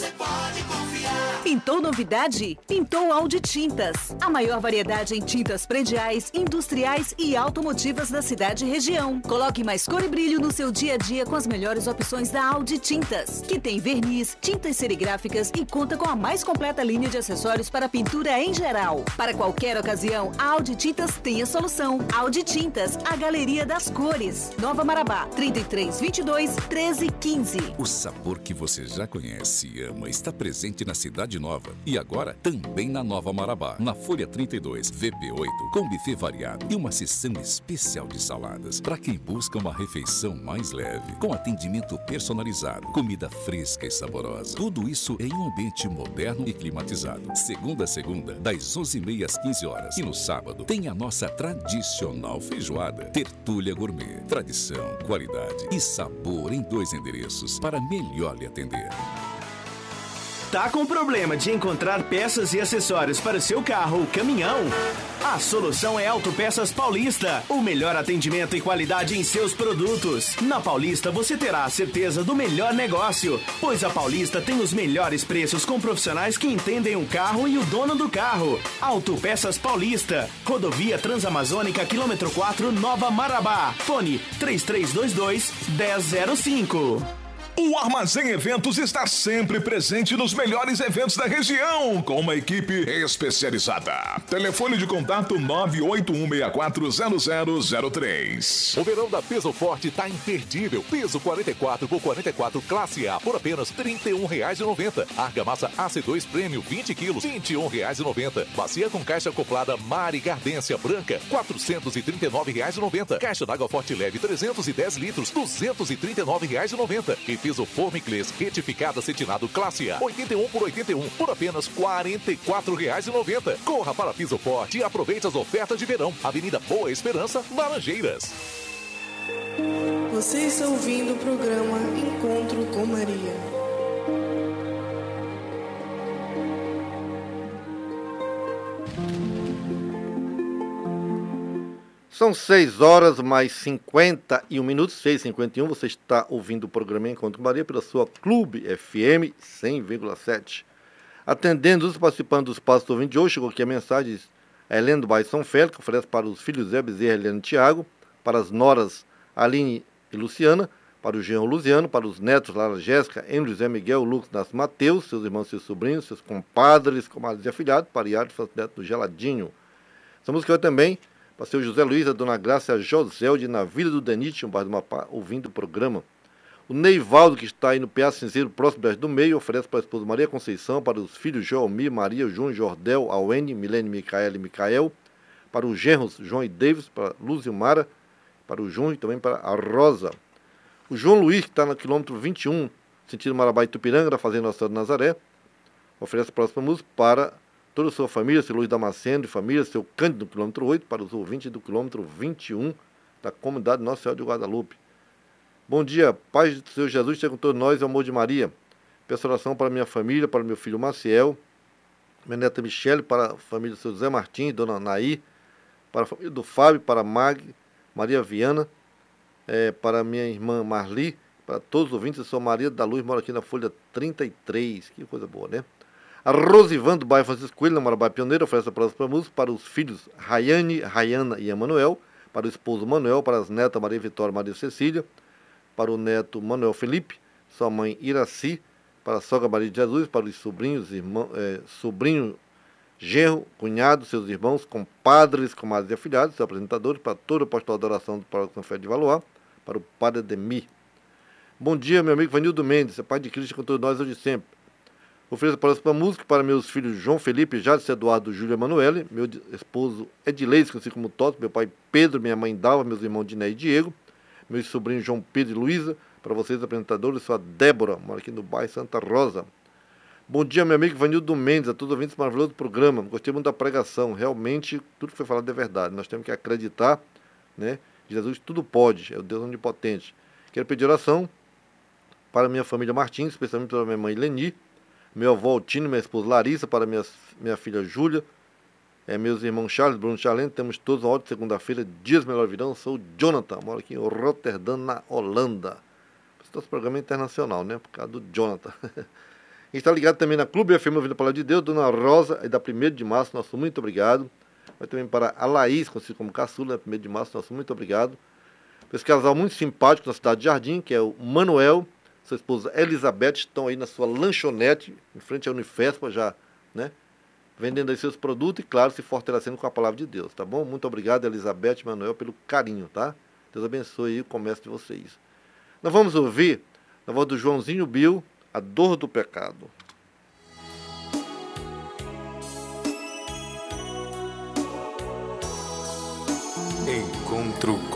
você pode confiar. Pintou novidade? Pintou Audi Tintas. A maior variedade em tintas prediais, industriais e automotivas da cidade e região. Coloque mais cor e brilho no seu dia a dia com as melhores opções da Audi Tintas, que tem verniz, tintas serigráficas e conta com a mais completa linha de acessórios para pintura em geral. Para qualquer ocasião, a Audi Tintas tem a solução. Audi Tintas, a galeria das cores. Nova Marabá, 3322-1315. O sabor que você já conhece e ama está presente na Cidade Nova e agora também na Nova Marabá, na Folha 32, VP8, com buffet variado e uma seção especial de saladas para quem busca uma refeição mais leve, com atendimento personalizado, comida fresca e saborosa. Tudo isso em um ambiente moderno e climatizado. Segunda a segunda, das 11h30 às 15 horas. E no sábado tem a nossa tradicional feijoada, Tertúlia Gourmet. Tradição, qualidade e sabor em 2 endereços para melhor lhe atender. Tá com problema de encontrar peças e acessórios para o seu carro ou caminhão? A solução é Autopeças Paulista. O melhor atendimento e qualidade em seus produtos. Na Paulista você terá a certeza do melhor negócio, pois a Paulista tem os melhores preços com profissionais que entendem o carro e o dono do carro. Autopeças Paulista. Rodovia Transamazônica, quilômetro 4, Nova Marabá. Fone 3322-1005. O Armazém Eventos está sempre presente nos melhores eventos da região, com uma equipe especializada. Telefone de contato 981640003. O verão da Peso Forte tá imperdível. Peso 44 por 44 classe A por apenas R$ 31,90. Argamassa AC2 Premium 20 quilos, R$ 21,90. Bacia com caixa acoplada Mari Gardência Branca, R$ 439,90. Caixa d'água Forte Leve 310 litros, R$ 239,90. E piso Formiclês retificada cetinado classe A, 81 por 81, por apenas R$ 44,90. Corra para Piso Forte e aproveite as ofertas de verão. Avenida Boa Esperança, Laranjeiras. Você está ouvindo o programa Encontro com Maria. São 6 horas mais 51 minutos, 6h51. Você está ouvindo o programa Encontro com Maria pela sua Clube FM 100,7. Atendendo os participantes do Espaço do Ouvinte de hoje, chegou aqui a mensagem: a Helena do bairro São Félix, que oferece para os filhos Zé Bezerra, Helena e Tiago, para as noras Aline e Luciana, para o genro Luciano, para os netos Lara Jéssica, Emílio, José Miguel, Lucas, Nasce Mateus, seus irmãos, seus sobrinhos, seus compadres, comadres e afilhados, para Iado e Neto do Geladinho. Essa música vai também para o seu José Luiz, a Dona Graça, a Joselde, na Vila do Denite, no bairro do Mapá, ouvindo o programa. O Neivaldo, que está aí no PA Cinzeiro, próximo do Brás do Meio, oferece para a esposa Maria Conceição, para os filhos Joelmir, Maria, João, Jordel, Auene, Milene, Micaela e Micael, para os genros João e Davis, para Luzimara, para o João e também para a Rosa. O João Luiz, que está no quilômetro 21, sentido Marabá e Tupiranga, da Fazenda Nossa Senhora de Nazaré, oferece a próxima música para toda a sua família, seu Luiz Damasceno e família, seu Cândido do quilômetro 8, para os ouvintes do quilômetro 21 da comunidade Nossa Senhora de Guadalupe. Bom dia, paz do Senhor Jesus, esteja com todos nós, amor de Maria. Peço oração para minha família, para meu filho Maciel, minha neta Michele, para a família do seu José Martins, Dona Naí, para a família do Fábio, para a Mag, Maria Viana, para minha irmã Marli, para todos os ouvintes. Eu sou Maria da Luz, moro aqui na Folha 33, que coisa boa, né? A Rosivan do bairro Francisco Coelho, na Marabá Pioneira, oferece a próxima música para os filhos Rayane, Rayana e Emanuel, para o esposo Manuel, para as netas Maria Vitória e Maria Cecília, para o neto Manuel Felipe, sua mãe Iraci, para a sogra Maria de Jesus, para os sobrinhos, sobrinho, genro, cunhado, seus irmãos, compadres, comadres e afilhados, seus apresentadores, para todo o apostolado da oração do Paróquio São Fé de Valois, para o Padre Ademir. Bom dia, meu amigo Vanildo Mendes, Pai de Cristo com todos nós hoje e sempre. Ofereço a próxima música para meus filhos João Felipe, Jadson Eduardo, Júlia Emanuele, meu esposo Edileis, conhecido como Toto, meu pai Pedro, minha mãe Dalva, meus irmãos Diné e Diego, meus sobrinhos João Pedro e Luísa, para vocês apresentadores, sou a Débora, moro aqui no bairro Santa Rosa. Bom dia, meu amigo Vanildo Mendes, a todos os ouvintes do maravilhoso programa. Gostei muito da pregação, realmente tudo que foi falado é verdade. Nós temos que acreditar, né? Jesus tudo pode, é o Deus onipotente. Quero pedir oração para minha família Martins, especialmente para minha mãe Leni, meu avô Altino, minha esposa Larissa, para minha filha Júlia, meus irmãos Charles, Bruno e Charlene. Temos todos uma ótima segunda-feira, dias melhor virão. Sou o Jonathan, moro aqui em Rotterdam, na Holanda. Esse nosso programa é internacional, né? Por causa do Jonathan. E está ligado também na Clube FM Ouvindo a Palavra de Deus, Dona Rosa, é da 1º de março, nosso muito obrigado. Mas também para a Laís, conhecida como Caçula, 1º de março, nosso muito obrigado. Para esse casal muito simpático na cidade de Jardim, que é o Manuel, sua esposa Elizabeth, estão aí na sua lanchonete, em frente à Unifespa, já, né? Vendendo aí seus produtos e, claro, se fortalecendo com a palavra de Deus, tá bom? Muito obrigado, Elizabeth e Manuel, pelo carinho, tá? Deus abençoe aí o comércio de vocês. Nós vamos ouvir, na voz do Joãozinho Bill, A Dor do Pecado. Encontro com